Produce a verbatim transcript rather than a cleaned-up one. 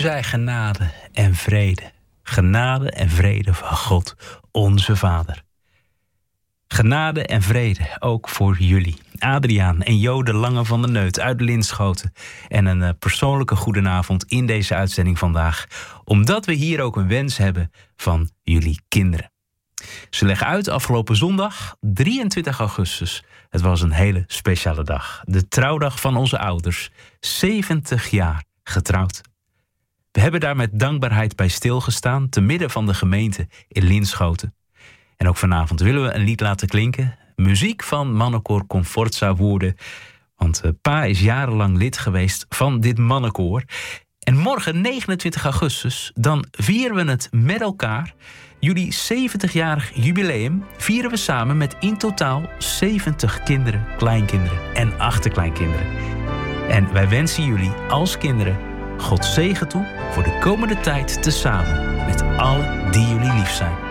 Zij genade en vrede. Genade en vrede van God, onze Vader. Genade en vrede, ook voor jullie. Adriaan en Jo de Lange van der Neut uit Linschoten. En een uh, persoonlijke goedenavond in deze uitzending vandaag. Omdat we hier ook een wens hebben van jullie kinderen. Ze leggen uit afgelopen zondag, drieëntwintig augustus. Het was een hele speciale dag. De trouwdag van onze ouders. zeventig jaar getrouwd. We hebben daar met dankbaarheid bij stilgestaan, te midden van de gemeente in Linschoten. En ook vanavond willen we een lied laten klinken. Muziek van mannenkoor Comfortza Woerden. Want uh, pa is jarenlang lid geweest van dit mannenkoor. En morgen, negenentwintig augustus, dan vieren we het met elkaar. Jullie zeventigjarig jubileum vieren we samen met in totaal zeventig kinderen, kleinkinderen en achterkleinkinderen. En wij wensen jullie als kinderen God zegen toe voor de komende tijd tezamen met allen die jullie lief zijn.